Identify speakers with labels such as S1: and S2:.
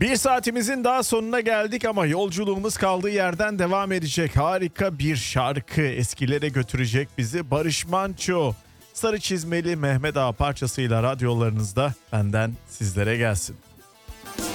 S1: Bir saatimizin daha sonuna geldik ama yolculuğumuz kaldığı yerden devam edecek. Harika bir şarkı eskilere götürecek bizi. Barış Manço, Sarı Çizmeli Mehmet Ağa parçasıyla radyolarınızda benden sizlere gelsin.